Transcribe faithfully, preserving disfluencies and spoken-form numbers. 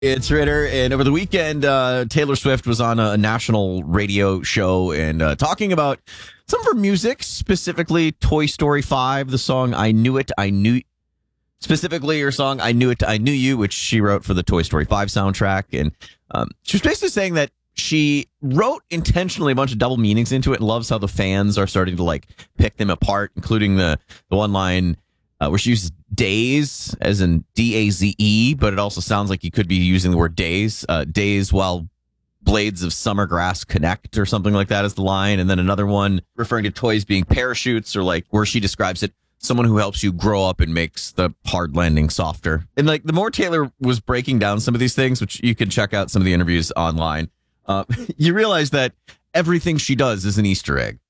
It's Ritter, and over the weekend, uh, Taylor Swift was on a national radio show and uh, talking about some of her music, specifically Toy Story five, the song I Knew It, I Knew Specifically her song I Knew It, I Knew You, which she wrote for the Toy Story five soundtrack. And um, she was basically saying that she wrote intentionally a bunch of double meanings into it and loves how the fans are starting to like pick them apart, including the, the one line Uh, where she uses days as in D A Z E, but it also sounds like you could be using the word days, uh, days while blades of summer grass connect or something like that is the line. And then another one referring to toys being parachutes, or like where she describes it, someone who helps you grow up and makes the hard landing softer. And like the more Taylor was breaking down some of these things, which you can check out some of the interviews online, uh, you realize that everything she does is an Easter egg.